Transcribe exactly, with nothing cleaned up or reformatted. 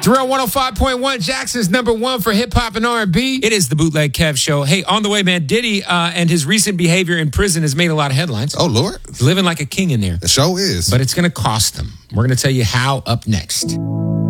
Thrill one oh five point one, Jackson's number one for hip hop and R and B. It is the Bootleg Kev Show. Hey, on the way, man, Diddy uh, and his recent behavior in prison has made a lot of headlines. Oh, Lord. Living like a king in there. The show is. But it's going to cost them. We're going to tell you how up next.